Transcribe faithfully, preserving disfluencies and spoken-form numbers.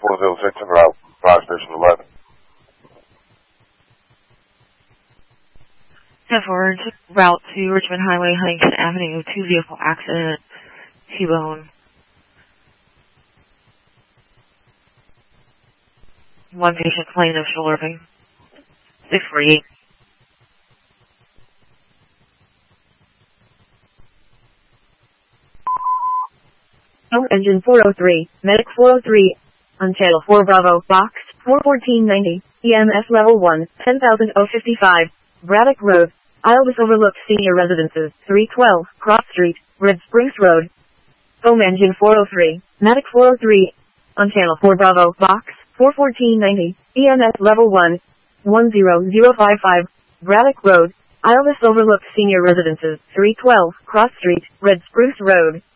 four zero six en route, Fire Station eleven. ten forward, route to Richmond Highway, Huntington Avenue, two vehicle accident, T-bone. One patient complained of shoulder pain. six forty-eight. Oh, engine four oh three, medic four oh three, on channel four Bravo, box, four fourteen ninety, E M S level one, ten thousand fifty-five, Braddock Road, Islevis Overlook Senior Residences, three twelve, Cross Street, Red Springs Road. Home engine four oh three, medic four oh three, on channel four Bravo, box, four fourteen ninety, E M S level one, one zero zero five five, Braddock Road, Islevis Overlook Senior Residences, three twelve, Cross Street, Red Spruce Road.